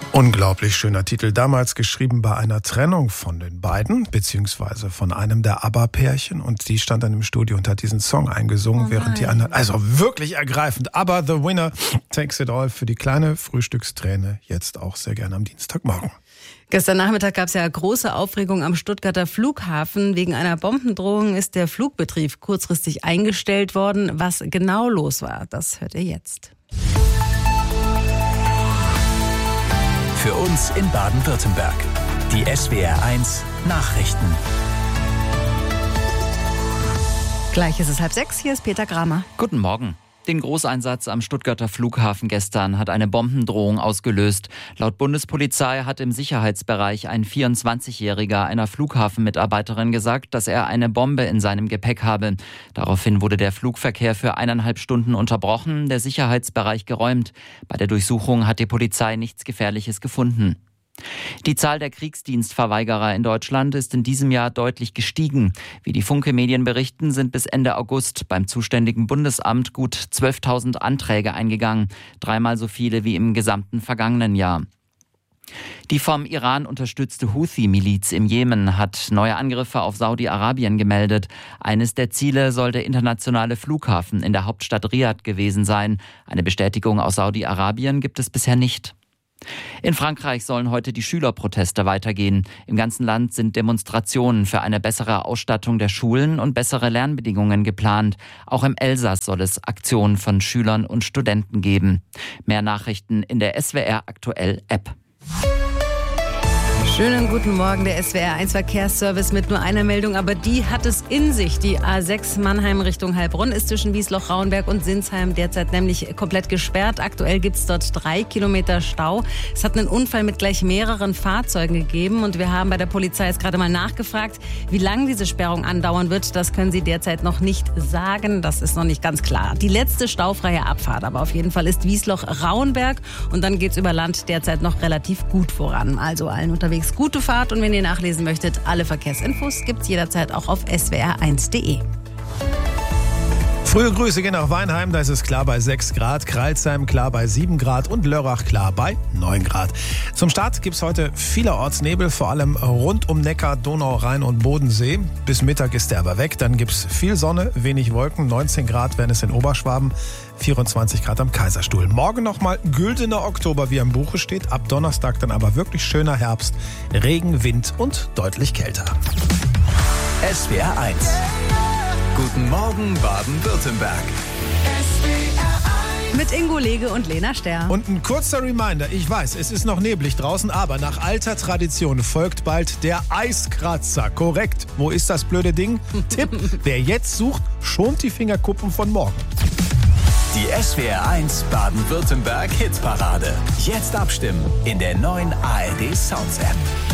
Unglaublich schöner Titel, damals geschrieben bei einer Trennung von den beiden, beziehungsweise von einem der ABBA-Pärchen, und die stand dann im Studio und hat diesen Song eingesungen, während die anderen, also wirklich ergreifend, ABBA, The Winner Takes It All, für die kleine Frühstücksträne, jetzt auch sehr gerne am Dienstagmorgen. Gestern Nachmittag gab es ja große Aufregung am Stuttgarter Flughafen. Wegen einer Bombendrohung ist der Flugbetrieb kurzfristig eingestellt worden. Was genau los war, das hört ihr jetzt. Für uns in Baden-Württemberg. Die SWR1 Nachrichten. Gleich ist es 5:30, hier ist Peter Kramer. Guten Morgen. Den Großeinsatz am Stuttgarter Flughafen gestern hat eine Bombendrohung ausgelöst. Laut Bundespolizei hat im Sicherheitsbereich ein 24-Jähriger einer Flughafenmitarbeiterin gesagt, dass er eine Bombe in seinem Gepäck habe. Daraufhin wurde der Flugverkehr für 1,5 Stunden unterbrochen, der Sicherheitsbereich geräumt. Bei der Durchsuchung hat die Polizei nichts Gefährliches gefunden. Die Zahl der Kriegsdienstverweigerer in Deutschland ist in diesem Jahr deutlich gestiegen. Wie die Funke-Medien berichten, sind bis Ende August beim zuständigen Bundesamt gut 12.000 Anträge eingegangen, 3-mal so viele wie im gesamten vergangenen Jahr. Die vom Iran unterstützte Houthi-Miliz im Jemen hat neue Angriffe auf Saudi-Arabien gemeldet. Eines der Ziele soll der internationale Flughafen in der Hauptstadt Riad gewesen sein. Eine Bestätigung aus Saudi-Arabien gibt es bisher nicht. In Frankreich sollen heute die Schülerproteste weitergehen. Im ganzen Land sind Demonstrationen für eine bessere Ausstattung der Schulen und bessere Lernbedingungen geplant. Auch im Elsass soll es Aktionen von Schülern und Studenten geben. Mehr Nachrichten in der SWR Aktuell App. Schönen guten Morgen, der SWR1 Verkehrsservice mit nur einer Meldung, aber die hat es in sich. Die A6 Mannheim Richtung Heilbronn ist zwischen Wiesloch, Rauenberg und Sinsheim derzeit nämlich komplett gesperrt. Aktuell gibt es dort 3 Kilometer Stau. Es hat einen Unfall mit gleich mehreren Fahrzeugen gegeben und wir haben bei der Polizei jetzt gerade mal nachgefragt, wie lange diese Sperrung andauern wird. Das können sie derzeit noch nicht sagen, das ist noch nicht ganz klar. Die letzte staufreie Abfahrt aber auf jeden Fall ist Wiesloch-Rauenberg und dann geht es über Land derzeit noch relativ gut voran. Also allen unterwegs gute Fahrt und wenn ihr nachlesen möchtet, alle Verkehrsinfos gibt's jederzeit auch auf swr1.de. Frühe Grüße gehen nach Weinheim, da ist es klar bei 6 Grad, Crailsheim klar bei 7 Grad und Lörrach klar bei 9 Grad. Zum Start gibt's heute vielerorts Nebel, vor allem rund um Neckar, Donau, Rhein und Bodensee. Bis Mittag ist der aber weg, dann gibt's viel Sonne, wenig Wolken, 19 Grad werden es in Oberschwaben, 24 Grad am Kaiserstuhl. Morgen nochmal güldener Oktober, wie am Buche steht, ab Donnerstag dann aber wirklich schöner Herbst, Regen, Wind und deutlich kälter. SWR1. Guten Morgen Baden-Württemberg. Mit Ingo Lege und Lena Sterr. Und ein kurzer Reminder, ich weiß, es ist noch neblig draußen, aber nach alter Tradition folgt bald der Eiskratzer. Korrekt. Wo ist das blöde Ding? Tipp, wer jetzt sucht, schont die Fingerkuppen von morgen. Die SWR1 Baden-Württemberg Hitparade. Jetzt abstimmen in der neuen ARD Sounds App.